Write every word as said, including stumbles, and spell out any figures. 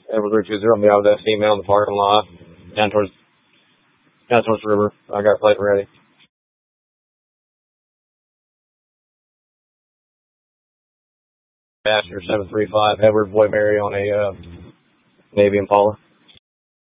Edward three two zero, I'll be out with that female in the parking lot, down towards, down towards the river. I got a plate ready. Passenger seven three five, Edward Boy Mary on a uh, Navy Impala.